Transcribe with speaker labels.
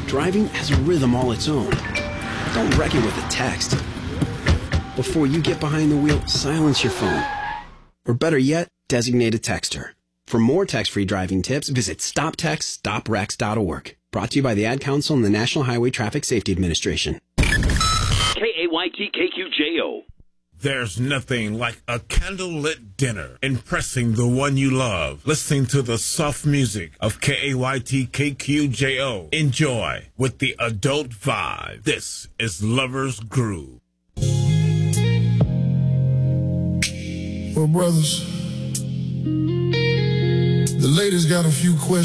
Speaker 1: Driving has a rhythm all its own. Don't wreck it with a text. Before you get behind the wheel, silence your phone. Or better yet, designate a texter. For more text-free driving tips, visit stoptextstoprex.org. Brought to you by the Ad Council and the National Highway Traffic Safety Administration.
Speaker 2: KAYT-KQJO.
Speaker 3: There's nothing like a candlelit dinner, impressing the one you love, listening to the soft music of KAYT-KQJO. Enjoy with the adult vibe. This is Lover's Groove.
Speaker 4: Well, brothers, the ladies got a few questions.